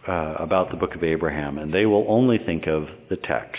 about the book of Abraham, and they will only think of the text.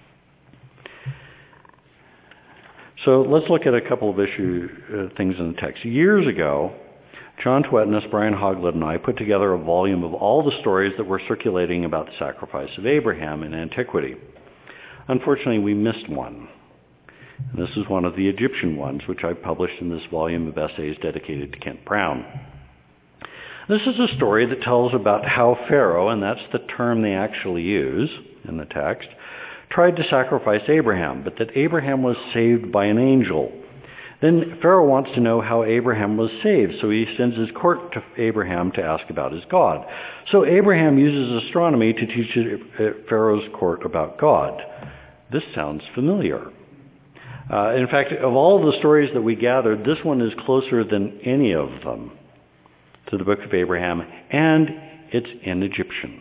So let's look at a couple of things in the text. Years ago, John Twetinus, Brian Hoglund, and I put together a volume of all the stories that were circulating about the sacrifice of Abraham in antiquity. Unfortunately, we missed one. And this is one of the Egyptian ones, which I published in this volume of essays dedicated to Kent Brown. This is a story that tells about how Pharaoh, and that's the term they actually use in the text, tried to sacrifice Abraham, but that Abraham was saved by an angel. Then Pharaoh wants to know how Abraham was saved, so he sends his court to Abraham to ask about his God. So Abraham uses astronomy to teach Pharaoh's court about God. This sounds familiar. In fact, of all the stories that we gathered, this one is closer than any of them to the book of Abraham, and it's in Egyptian.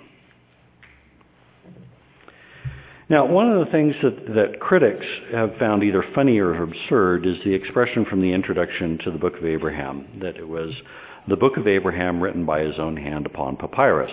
Now, one of the things that critics have found either funny or absurd is the expression from the introduction to the book of Abraham, that it was the book of Abraham written by his own hand upon papyrus.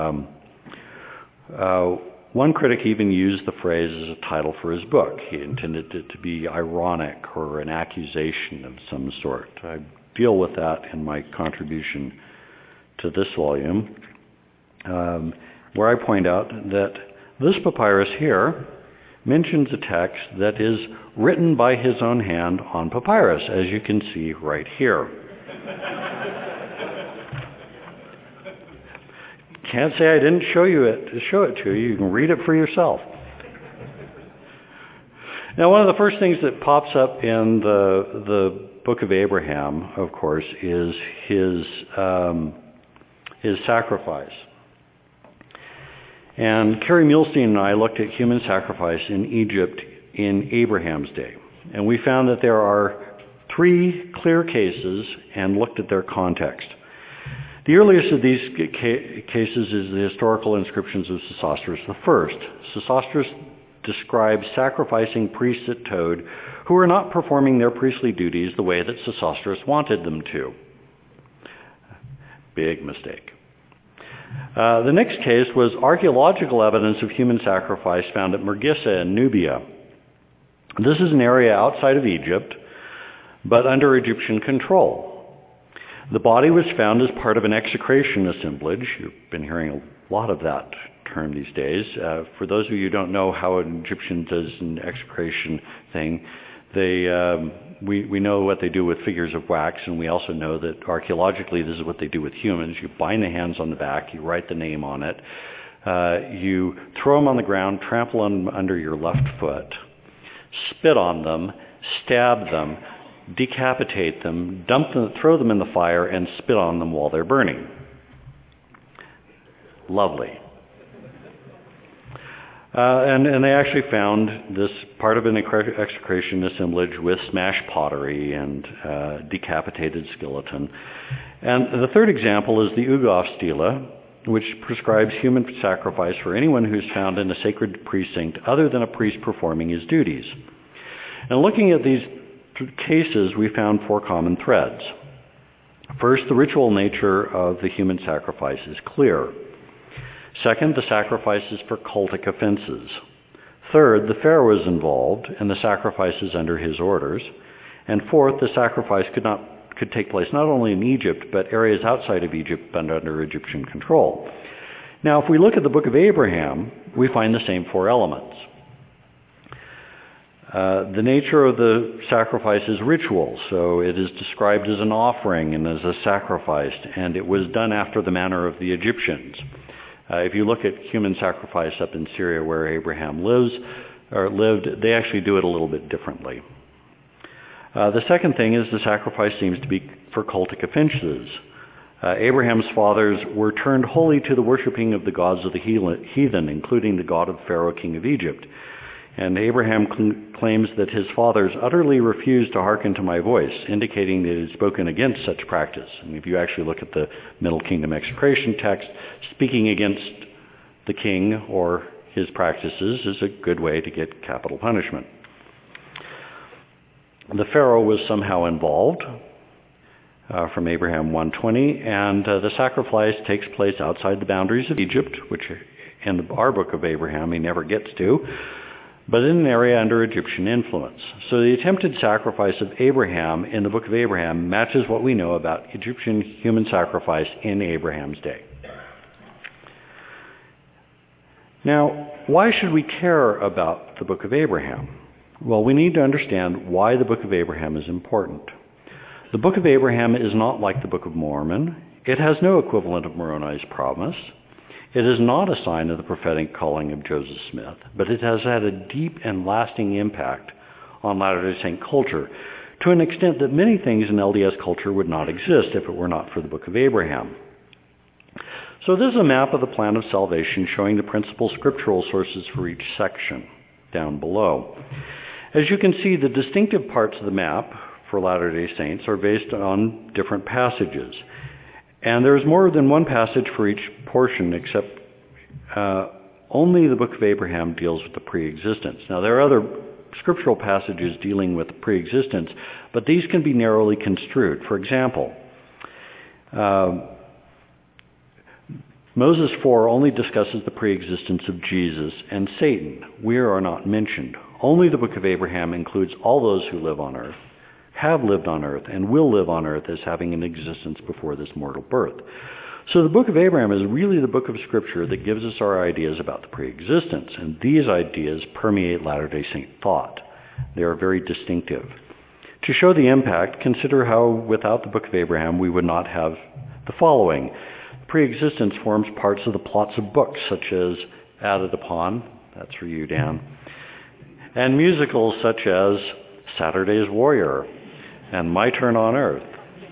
One critic even used the phrase as a title for his book. He intended it to be ironic or an accusation of some sort. I deal with that in my contribution to this volume, where I point out that this papyrus here mentions a text that is written by his own hand on papyrus, as you can see right here. Can't say I didn't show it to you. You can read it for yourself. Now, one of the first things that pops up in the book of Abraham, of course, is his sacrifice. And Carrie Muhlstein and I looked at human sacrifice in Egypt in Abraham's day. And we found that there are 3 clear cases and looked at their context. The earliest of these cases is the historical inscriptions of Sesostris I. Sesostris describes sacrificing priests at Tod who were not performing their priestly duties the way that Sesostris wanted them to. Big mistake. The next case was archaeological evidence of human sacrifice found at Mergissa in Nubia. This is an area outside of Egypt, but under Egyptian control. The body was found as part of an execration assemblage. You've been hearing a lot of that term these days. For those of you who don't know how an Egyptian does an execration thing, we know what they do with figures of wax, and we also know that archaeologically this is what they do with humans. You bind the hands on the back, you write the name on it, you throw them on the ground, trample them under your left foot, spit on them, stab them, decapitate them, throw them in the fire, and spit on them while they're burning. Lovely. And they actually found this part of an execration assemblage with smashed pottery and decapitated skeleton. And the third example is the Ugaf stela, which prescribes human sacrifice for anyone who's found in a sacred precinct other than a priest performing his duties. And looking at these cases, we found 4 common threads. First, the ritual nature of the human sacrifice is clear. Second, the sacrifice is for cultic offenses. Third, the Pharaoh is involved, and the sacrifice is under his orders. And fourth, the sacrifice could take place not only in Egypt, but areas outside of Egypt but under Egyptian control. Now, if we look at the book of Abraham, we find the same 4 elements. The nature of the sacrifice is ritual, so it is described as an offering and as a sacrifice, and it was done after the manner of the Egyptians. If you look at human sacrifice up in Syria where Abraham lived, they actually do it a little bit differently. The second thing is the sacrifice seems to be for cultic offenses. Abraham's fathers were turned wholly to the worshipping of the gods of the heathen, including the god of Pharaoh, king of Egypt. And Abraham claims that his fathers utterly refused to hearken to my voice, indicating that he had spoken against such practice. And if you actually look at the Middle Kingdom execration text, speaking against the king or his practices is a good way to get capital punishment. The Pharaoh was somehow involved. from Abraham 1:20, and the sacrifice takes place outside the boundaries of Egypt, which in our book of Abraham he never gets to, but in an area under Egyptian influence. So the attempted sacrifice of Abraham in the book of Abraham matches what we know about Egyptian human sacrifice in Abraham's day. Now, why should we care about the book of Abraham? Well, we need to understand why the book of Abraham is important. The book of Abraham is not like the Book of Mormon. It has no equivalent of Moroni's promise. It is not a sign of the prophetic calling of Joseph Smith, but it has had a deep and lasting impact on Latter-day Saint culture to an extent that many things in LDS culture would not exist if it were not for the book of Abraham. So this is a map of the plan of salvation showing the principal scriptural sources for each section down below. As you can see, the distinctive parts of the map for Latter-day Saints are based on different passages. And there's more than one passage for each portion, except only the book of Abraham deals with the pre-existence. Now, there are other scriptural passages dealing with pre-existence, but these can be narrowly construed. For example, Moses 4 only discusses the pre-existence of Jesus and Satan. We are not mentioned. Only the book of Abraham includes all those who live on earth, have lived on earth, and will live on earth as having an existence before this mortal birth. So the book of Abraham is really the book of Scripture that gives us our ideas about the pre-existence, and these ideas permeate Latter-day Saint thought. They are very distinctive. To show the impact, consider how without the book of Abraham we would not have the following. Pre-existence forms parts of the plots of books, such as Added Upon, that's for you, Dan, and musicals such as Saturday's Warrior and My Turn on Earth,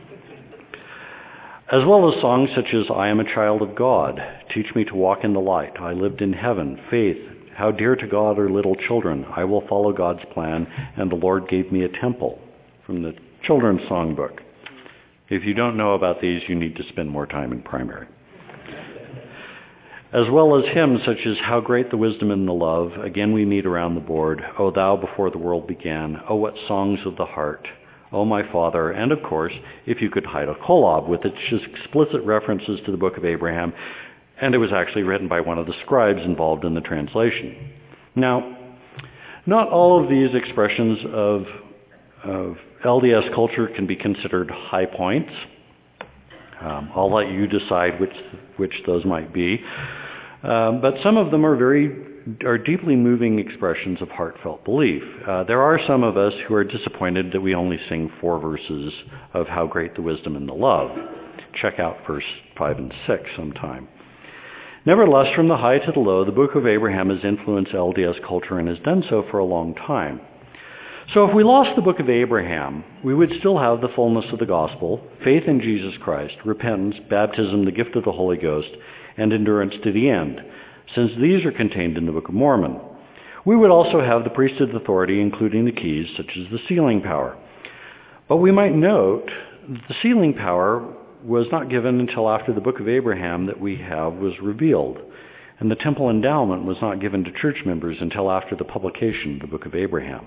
as well as songs such as I Am a Child of God, Teach Me to Walk in the Light, I Lived in Heaven, Faith, How Dear to God Are Little Children, I Will Follow God's Plan, and The Lord Gave Me a Temple, from the Children's Songbook. If you don't know about these, you need to spend more time in primary. As well as hymns such as How Great the Wisdom and the Love, Again We Meet Around the Board, O Thou Before the World Began, O What Songs of the Heart, O My Father, and of course, If You Could Hide a Kolob, with its explicit references to the book of Abraham, and it was actually written by one of the scribes involved in the translation. Now, not all of these expressions of LDS culture can be considered high points. I'll let you decide which those might be. But some of them are deeply moving expressions of heartfelt belief. There are some of us who are disappointed that we only sing 4 verses of How Great the Wisdom and the Love. Check out verse 5 and 6 sometime. Nevertheless, from the high to the low, the book of Abraham has influenced LDS culture and has done so for a long time. So if we lost the book of Abraham, we would still have the fullness of the gospel, faith in Jesus Christ, repentance, baptism, the gift of the Holy Ghost, and endurance to the end, since these are contained in the Book of Mormon. We would also have the priesthood's authority, including the keys, such as the sealing power. But we might note that the sealing power was not given until after the book of Abraham that we have was revealed, and the temple endowment was not given to church members until after the publication of the book of Abraham.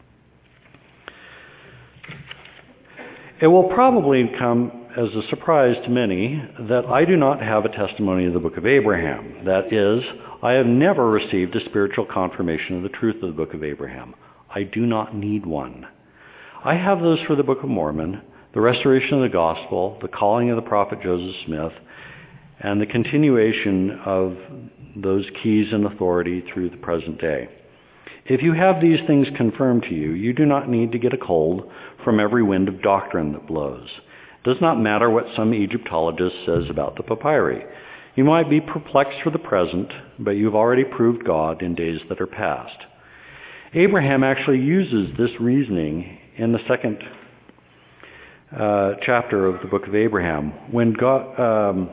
It will probably come as a surprise to many that I do not have a testimony of the book of Abraham. That is, I have never received a spiritual confirmation of the truth of the book of Abraham. I do not need one. I have those for the Book of Mormon, the restoration of the gospel, the calling of the prophet Joseph Smith, and the continuation of those keys and authority through the present day. If you have these things confirmed to you, you do not need to get a cold from every wind of doctrine that blows. It does not matter what some Egyptologist says about the papyri. You might be perplexed for the present, but you've already proved God in days that are past. Abraham actually uses this reasoning in the second chapter of the book of Abraham. When God,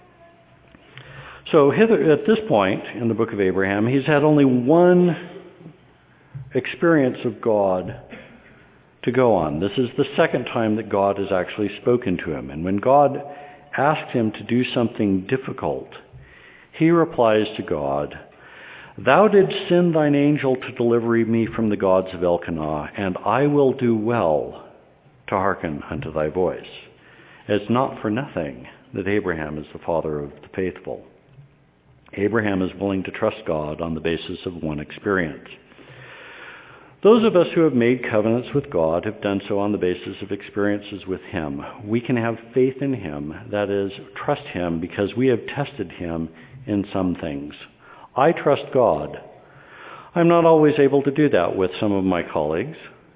at this point in the book of Abraham, he's had only one experience of God to go on. This is the second time that God has actually spoken to him. And when God asks him to do something difficult, he replies to God, Thou didst send thine angel to deliver me from the gods of Elkanah, and I will do well to hearken unto thy voice. It's not for nothing that Abraham is the father of the faithful. Abraham is willing to trust God on the basis of one experience. Those of us who have made covenants with God have done so on the basis of experiences with Him. We can have faith in Him, that is, trust Him because we have tested Him in some things. I trust God. I'm not always able to do that with some of my colleagues.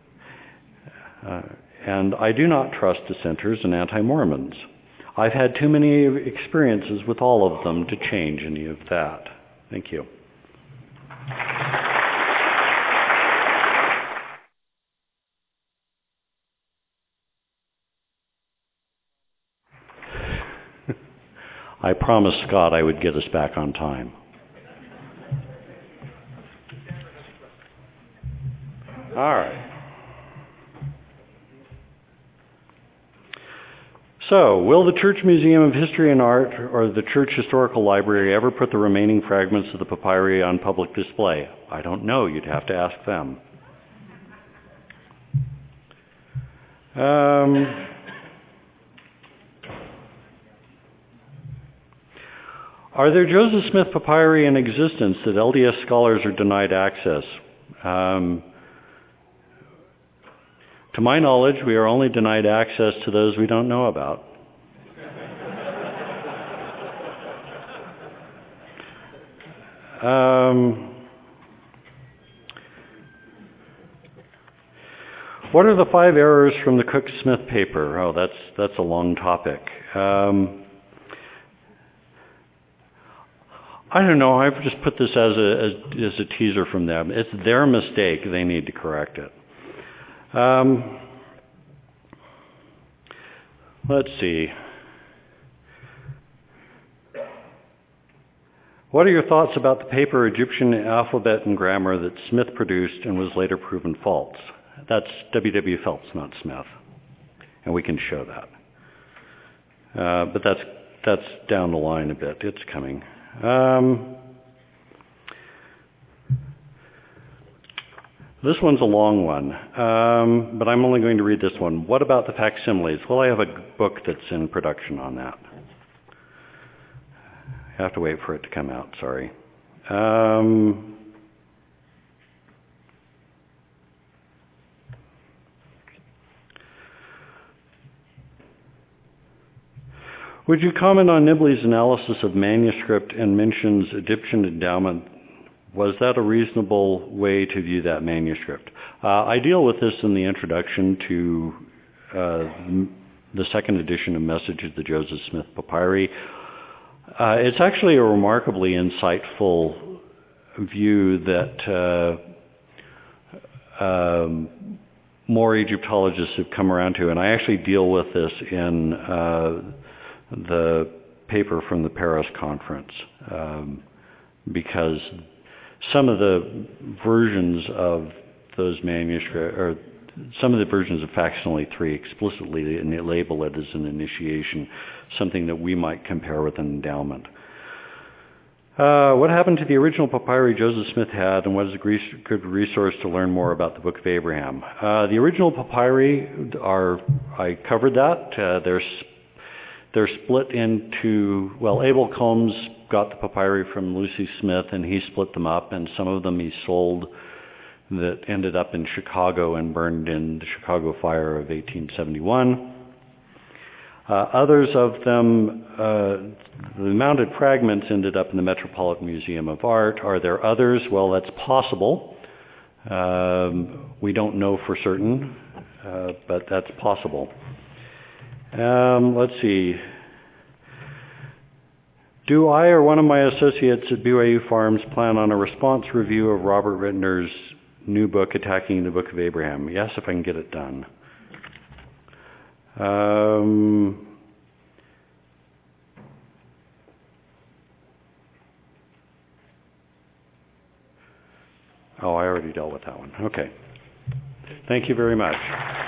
And I do not trust dissenters and anti-Mormons. I've had too many experiences with all of them to change any of that. Thank you. I promised Scott I would get us back on time. All right. So, will the Church Museum of History and Art or the Church Historical Library ever put the remaining fragments of the papyri on public display? I don't know. You'd have to ask them. Are there Joseph Smith papyri in existence that LDS scholars are denied access? To my knowledge, we are only denied access to those we don't know about. What are the 5 errors from the Cook-Smith paper? Oh, that's a long topic. I don't know. I've just put this as a teaser from them. It's their mistake. They need to correct it. Let's see. What are your thoughts about the paper Egyptian Alphabet and Grammar that Smith produced and was later proven false? That's W.W. Phelps, not Smith. And we can show that. But that's down the line a bit. It's coming. This one's a long one, but I'm only going to read this one. What about the facsimiles? Well, I have a book that's in production on that. I have to wait for it to come out, sorry. Would you comment on Nibley's analysis of manuscript and mentions Egyptian endowment? Was that a reasonable way to view that manuscript? I deal with this in the introduction to the second edition of Message of the Joseph Smith Papyri. It's actually a remarkably insightful view that more Egyptologists have come around to, and I actually deal with this in the paper from the Paris conference, because some of the versions of those manuscripts, or some of the versions of Facsimile 3 explicitly label it as an initiation, something that we might compare with an endowment. What happened to the original papyri Joseph Smith had, and what is a good resource to learn more about the Book of Abraham? The original papyri I covered that. They're split into, well, Abel Combs got the papyri from Lucy Smith, and he split them up, and some of them he sold that ended up in Chicago and burned in the Chicago fire of 1871. Others of them, the mounted fragments ended up in the Metropolitan Museum of Art. Are there others? Well, that's possible. We don't know for certain, but that's possible. Let's see. Do I or one of my associates at BYU Farms plan on a response review of Robert Rittner's new book, Attacking the Book of Abraham? Yes, if I can get it done. Oh, I already dealt with that one. Okay. Thank you very much.